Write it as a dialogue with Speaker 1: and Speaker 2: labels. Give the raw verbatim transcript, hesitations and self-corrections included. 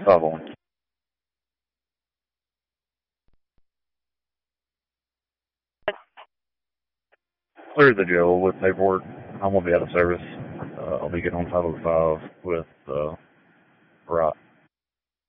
Speaker 1: five one. Clear the jail with paperwork. I'm going to be out of service. Uh, I'll be getting on five oh five with uh, Right.